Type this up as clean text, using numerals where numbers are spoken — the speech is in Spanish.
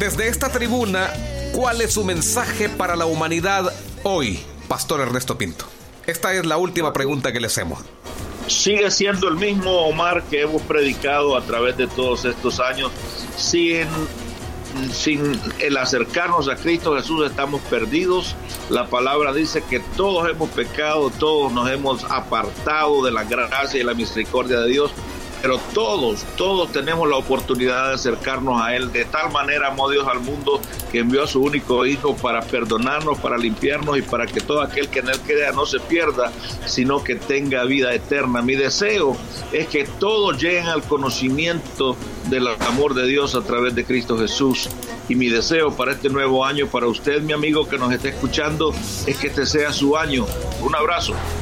Desde esta tribuna, ¿cuál es su mensaje para la humanidad hoy, Pastor Ernesto Pinto? Esta es la última pregunta que le hacemos. Sigue siendo el mismo, Omar, que hemos predicado a través de todos estos años. Sin el acercarnos a Cristo Jesús estamos perdidos. La palabra dice que todos hemos pecado, todos nos hemos apartado de la gracia y la misericordia de Dios. Pero todos tenemos la oportunidad de acercarnos a Él. De tal manera amó Dios al mundo que envió a su único Hijo para perdonarnos, para limpiarnos y para que todo aquel que en Él crea no se pierda, sino que tenga vida eterna. Mi deseo es que todos lleguen al conocimiento del amor de Dios a través de Cristo Jesús. Y mi deseo para este nuevo año, para usted, mi amigo que nos está escuchando, es que este sea su año. Un abrazo.